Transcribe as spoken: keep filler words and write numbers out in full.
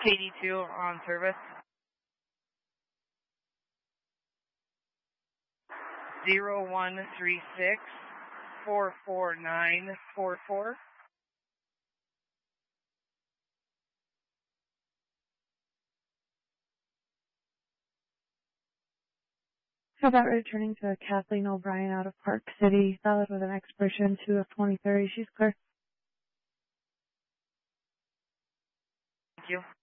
eighty-two on service. Zero one three six four four nine four four. How about returning to Kathleen O'Brien out of Park City, valid with an expiration two of twenty thirty. She's clear. Thank you.